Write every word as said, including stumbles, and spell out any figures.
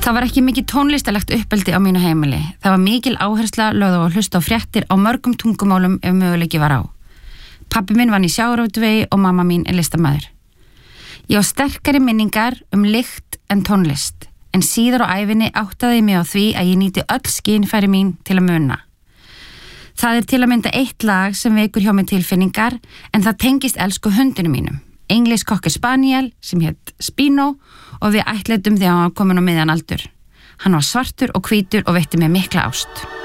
Það var ekki mikið tónlistarlegt uppeldi á mínu heimili. Það var mikil áhersla lögð á að hlusta á fréttir á mörgum tungumálum ef möguleiki var á. Pabbi minn vann í sjávarútvegi og mamma mín er listamaður. Ég á sterkari minningar um lykt en tónlist, en síðar á ævinni áttaði ég mig á því að ég nýti öll skynfæri mín til að muna. Það er til að mynda eitt lag sem vekur hjá mig tilfinningar, en það tengist elsku hundinu mínum. English Cocker Spaniel sem hét Spino og við ættleiddum þegar hann var komin á miðjan aldur. Hann var svartur og hvítur og veitti mér mikla ást.